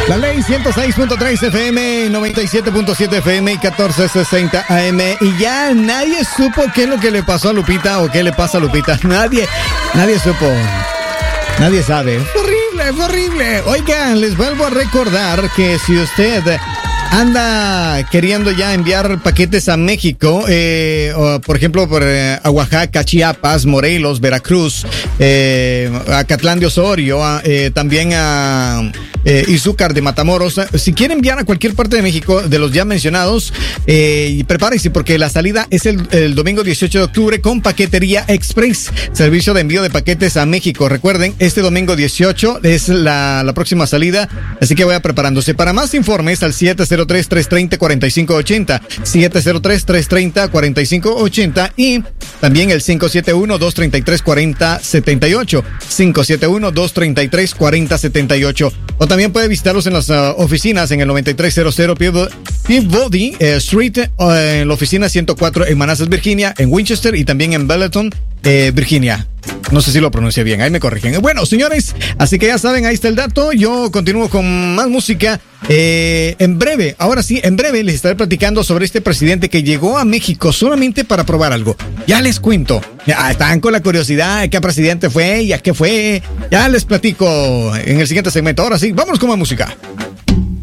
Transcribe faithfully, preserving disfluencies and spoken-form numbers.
La Ley ciento seis punto tres F M, noventa y siete punto siete F M y catorce sesenta A M. Y ya nadie supo qué es lo que le pasó a Lupita o qué le pasa a Lupita. Nadie, nadie supo. Nadie sabe. Fue horrible, fue horrible. Oigan, les vuelvo a recordar que si usted anda queriendo ya enviar paquetes a México, eh, o, por ejemplo, por, eh, a Oaxaca, Chiapas, Morelos, Veracruz, eh, a Catlán de Osorio, a, eh, también a eh, Izúcar de Matamoros. Si quiere enviar a cualquier parte de México, de los ya mencionados, eh, prepárese porque la salida es el, el domingo dieciocho de octubre con Paquetería Express, servicio de envío de paquetes a México. Recuerden, este domingo dieciocho es la, la próxima salida, así que vaya preparándose. Para más informes al siete cero tres, tres tres cero, cuatro cinco ocho cero, siete cero tres, tres tres cero, cuatro cinco ocho cero y también el cinco siete uno, dos tres tres, cuatro cero siete ocho, cinco siete uno, dos tres tres, cuatro cero siete ocho. O también puede visitarlos en las uh, oficinas en el noventa y tres cero cero Peabody eh, Street, uh, en la oficina ciento cuatro en Manassas, Virginia, en Winchester y también en Belleton, eh, Virginia. No sé si lo pronuncié bien, ahí me corrigen. Bueno, señores, así que ya saben, ahí está el dato. Yo continúo con más música. Eh, en breve, ahora sí, en breve les estaré platicando sobre este presidente que llegó a México solamente para probar algo. Ya les cuento. Ya están con la curiosidad de qué presidente fue y a qué fue. Ya les platico en el siguiente segmento. Ahora sí, vámonos con más música.